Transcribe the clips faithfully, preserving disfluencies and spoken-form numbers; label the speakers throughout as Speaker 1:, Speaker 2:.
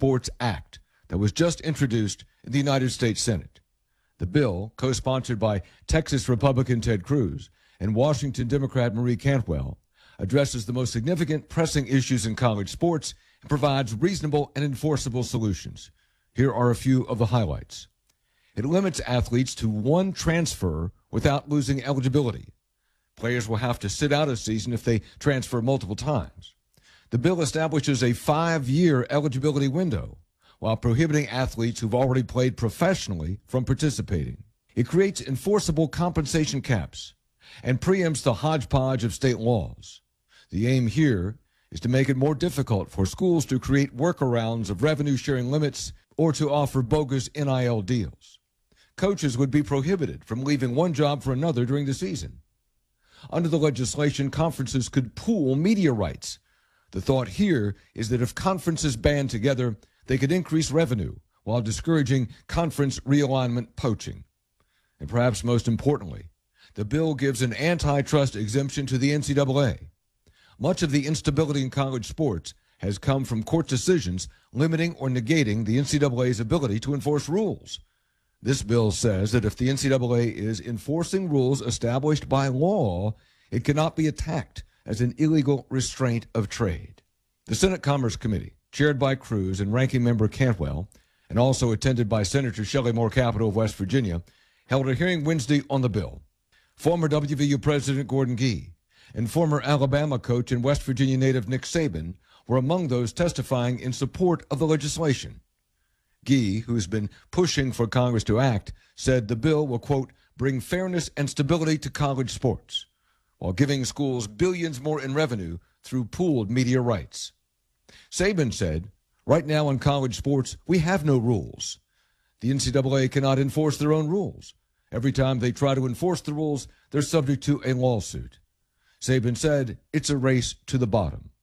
Speaker 1: Sports Act that was just introduced in the United States Senate. The bill, co-sponsored by Texas Republican Ted Cruz and Washington Democrat Marie Cantwell, addresses the most significant pressing issues in college sports and provides reasonable and enforceable solutions. Here are a few of the highlights. It limits athletes to one transfer without losing eligibility. Players will have to sit out a season if they transfer multiple times. The bill establishes a five-year eligibility window while prohibiting athletes who've already played professionally from participating. It creates enforceable compensation caps and preempts the hodgepodge of state laws. The aim here is to make it more difficult for schools to create workarounds of revenue-sharing limits or to offer bogus N I L deals. Coaches would be prohibited from leaving one job for another during the season. Under the legislation, conferences could pool media rights. The thought here is that if conferences band together, they could increase revenue while discouraging conference realignment poaching. And perhaps most importantly, the bill gives an antitrust exemption to the N C double A. Much of the instability in college sports has come from court decisions limiting or negating the N C double A's ability to enforce rules. This bill says that if the N C double A is enforcing rules established by law, it cannot be attacked as an illegal restraint of trade. The Senate Commerce Committee, chaired by Cruz and Ranking Member Cantwell, and also attended by Senator Shelley Moore Capito of West Virginia, held a hearing Wednesday on the bill. Former W V U President Gordon Gee and former Alabama coach and West Virginia native Nick Saban were among those testifying in support of the legislation. Gee, who's been pushing for Congress to act, said the bill will, quote, bring fairness and stability to college sports, while giving schools billions more in revenue through pooled media rights. Saban said, right now in college sports, we have no rules. The N C double A cannot enforce their own rules. Every time they try to enforce the rules, they're subject to a lawsuit. Saban said, it's a race to the bottom.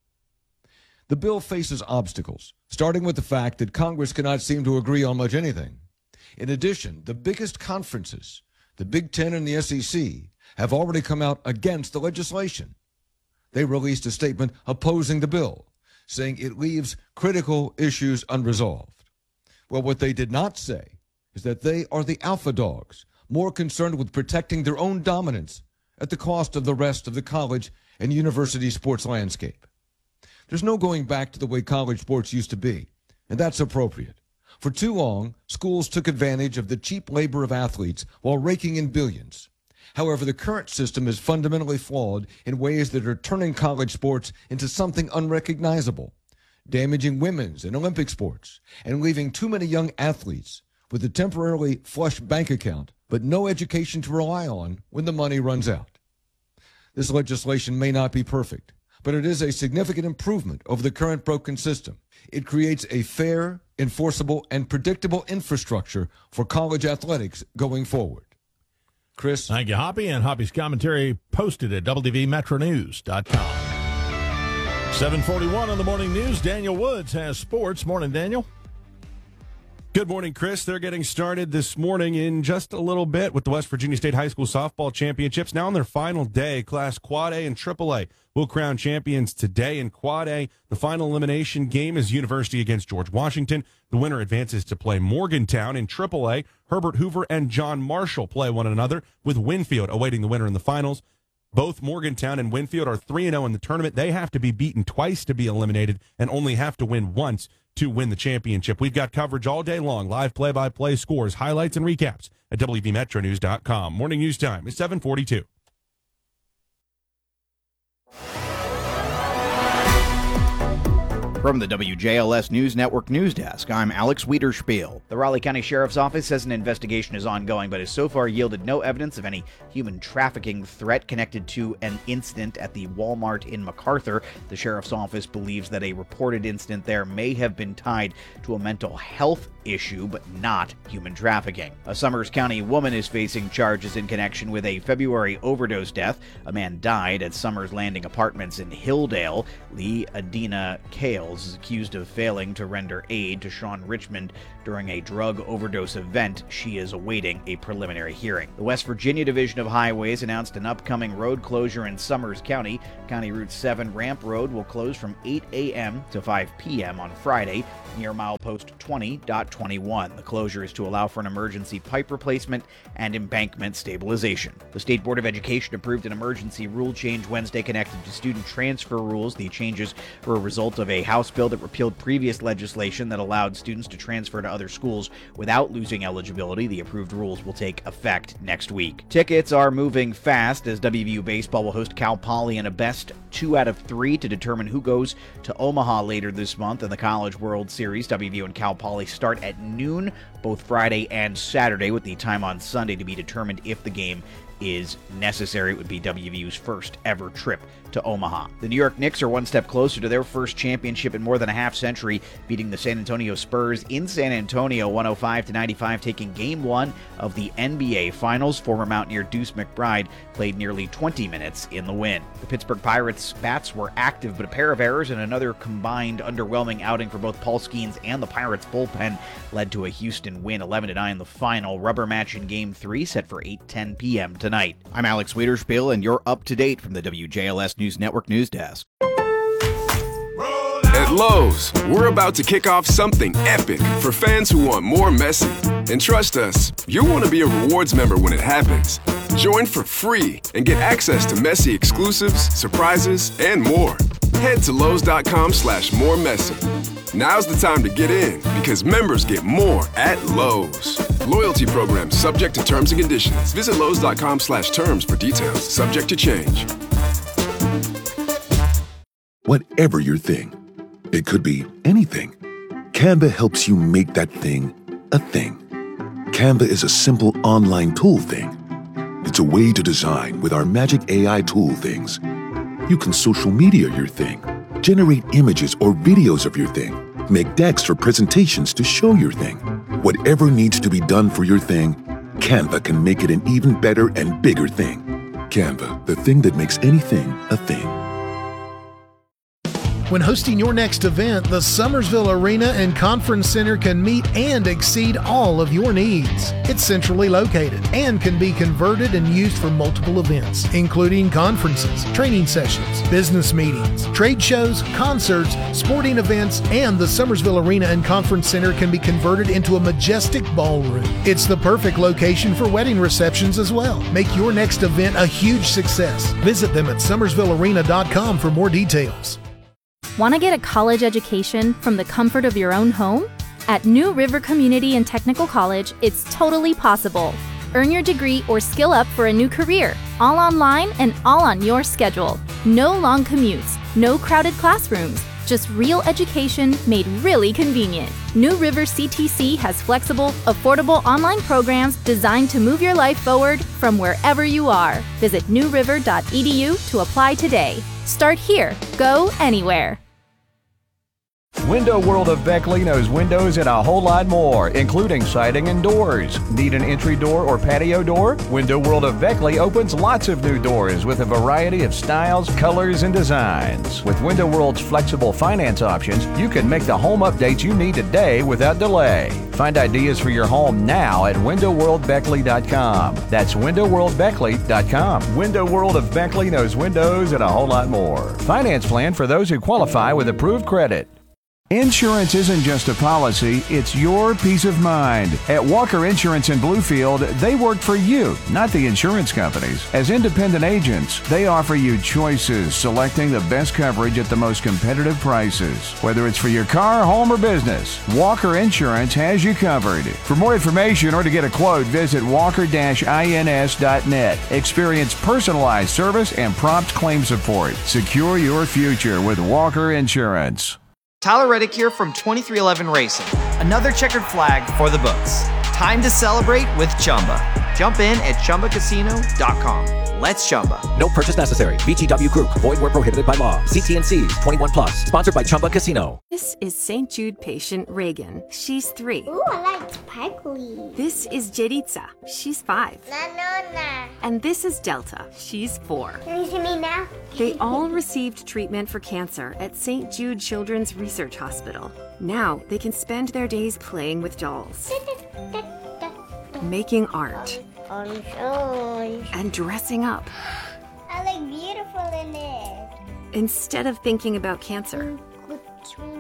Speaker 1: The bill faces obstacles, starting with the fact that Congress cannot seem to agree on much anything. In addition, the biggest conferences, the Big Ten and the S E C, have already come out against the legislation. They released a statement opposing the bill, saying it leaves critical issues unresolved. Well, what they did not say is that they are the alpha dogs, more concerned with protecting their own dominance at the cost of the rest of the college and university sports landscape. There's no going back to the way college sports used to be, and that's appropriate. For too long, schools took advantage of the cheap labor of athletes while raking in billions. However, the current system is fundamentally flawed in ways that are turning college sports into something unrecognizable, damaging women's and Olympic sports, and leaving too many young athletes with a temporarily flush bank account but no education to rely on when the money runs out. This legislation may not be perfect, but it is a significant improvement over the current broken system. It creates a fair, enforceable, and predictable infrastructure for college athletics going forward. Chris?
Speaker 2: Thank you, Hoppy, and Hoppy's commentary posted at W V Metro News dot com. seven forty-one on the morning news. Daniel Woods has sports. Morning, Daniel.
Speaker 3: Good morning, Chris. They're getting started this morning in just a little bit with the West Virginia State High School Softball Championships. Now on their final day, Class Quad A and Triple A will crown champions today. In Quad A, the final elimination game is University against George Washington. The winner advances to play Morgantown. In Triple A, Herbert Hoover and John Marshall play one another, with Winfield awaiting the winner in the finals. Both Morgantown and Winfield are three and oh in the tournament. They have to be beaten twice to be eliminated and only have to win once to win the championship. We've got coverage all day long, live play-by-play scores, highlights, and recaps at W V Metro News dot com. Morning news time is seven forty-two.
Speaker 4: From the W J L S News Network News Desk, I'm Alex Wiederspiel. The Raleigh County Sheriff's Office says an investigation is ongoing, but has so far yielded no evidence of any human trafficking threat connected to an incident at the Walmart in MacArthur. The Sheriff's Office believes that a reported incident there may have been tied to a mental health issue, but not human trafficking. A Summers County woman is facing charges in connection with a February overdose death. A man died at Summers Landing Apartments in Hilldale. Lee Adina Kales is accused of failing to render aid to Sean Richmond during a drug overdose event. She is awaiting a preliminary hearing. The West Virginia Division of Highways announced an upcoming road closure in Summers County. County Route seven Ramp Road will close from eight a.m. to five p.m. on Friday near milepost twenty point twenty-one. The closure is to allow for an emergency pipe replacement and embankment stabilization. The State Board of Education approved an emergency rule change Wednesday connected to student transfer rules. The changes were a result of a House bill that repealed previous legislation that allowed students to transfer to other schools without losing eligibility. The approved rules will take effect next week. Tickets are moving fast as W V U baseball will host Cal Poly in a best two out of three to determine who goes to Omaha later this month in the College World Series. W V U and Cal Poly start at noon both Friday and Saturday, with the time on Sunday to be determined if the game is necessary. It would be W V U's first ever trip to Omaha. The New York Knicks are one step closer to their first championship in more than a half century, beating the San Antonio Spurs in San Antonio one oh five to ninety-five, taking game one of the N B A Finals. Former Mountaineer Deuce McBride played nearly twenty minutes in the win. The Pittsburgh Pirates bats were active, but a pair of errors and another combined underwhelming outing for both Paul Skeens and the Pirates bullpen led to a Houston win eleven to nine in the final. Rubber match in game three set for eight ten p.m. tonight. I'm Alex Wiederspiel, and you're up to date from the W J L S News Network News Desk.
Speaker 5: At Lowe's, we're about to kick off something epic for fans who want more Messi. And trust us, you'll want to be a rewards member when it happens. Join for free and get access to Messi exclusives, surprises, and more. Head to Lowe's.com slash more Messi. Now's the time to get in because members get more at Lowe's. Loyalty program subject to terms and conditions. Visit Lowe's.com slash terms for details. Subject to change.
Speaker 6: Whatever your thing, it could be anything. Canva helps you make that thing a thing. Canva is a simple online tool thing. It's a way to design with our magic A I tool things. You can social media your thing, generate images or videos of your thing, make decks for presentations to show your thing. Whatever needs to be done for your thing, Canva can make it an even better and bigger thing. Canva, the thing that makes anything a thing.
Speaker 7: When hosting your next event, the Summersville Arena and Conference Center can meet and exceed all of your needs. It's centrally located and can be converted and used for multiple events, including conferences, training sessions, business meetings, trade shows, concerts, sporting events, and the Summersville Arena and Conference Center can be converted into a majestic ballroom. It's the perfect location for wedding receptions as well. Make your next event a huge success. Visit them at summersville arena dot com for more details.
Speaker 8: Want to get a college education from the comfort of your own home? At New River Community and Technical College, it's totally possible. Earn your degree or skill up for a new career, all online and all on your schedule. No long commutes, no crowded classrooms, just real education made really convenient. New River C T C has flexible, affordable online programs designed to move your life forward from wherever you are. Visit new river dot e d u to apply today. Start here. Go anywhere.
Speaker 9: Window World of Beckley knows windows and a whole lot more, including siding and doors. Need an entry door or patio door? Window World of Beckley opens lots of new doors with a variety of styles, colors, and designs. With Window World's flexible finance options, you can make the home updates you need today without delay. Find ideas for your home now at window world beckley dot com. That's window world beckley dot com. Window World of Beckley knows windows and a whole lot more. Finance plan for those who qualify with approved credit. Insurance isn't just a policy, it's your peace of mind. At Walker Insurance in Bluefield, they work for you, not the insurance companies. As independent agents, they offer you choices, selecting the best coverage at the most competitive prices. Whether it's for your car, home, or business, Walker Insurance has you covered. For more information or to get a quote, visit walker dash ins dot net. Experience personalized service and prompt claim support. Secure your future with Walker Insurance.
Speaker 10: Tyler Reddick here from twenty-three eleven Racing. Another checkered flag for the books. Time to celebrate with Chumba. Jump in at chumba casino dot com. Let's Chumba.
Speaker 11: No purchase necessary. V G W Group. Void where prohibited by law. See T and C's. twenty-one plus. Sponsored by Chumba Casino.
Speaker 12: This is Saint Jude patient Reagan. She's three.
Speaker 13: Ooh, I like sparkly.
Speaker 12: This is Jeritza. She's five.
Speaker 13: No, no, no.
Speaker 12: And this is Delta. She's four.
Speaker 13: Can you see me now?
Speaker 12: They all received treatment for cancer at Saint Jude Children's Research Hospital. Now they can spend their days playing with dolls, making art,
Speaker 13: Orange, orange.
Speaker 12: and dressing up.
Speaker 13: I look beautiful in it.
Speaker 12: Instead of thinking about cancer.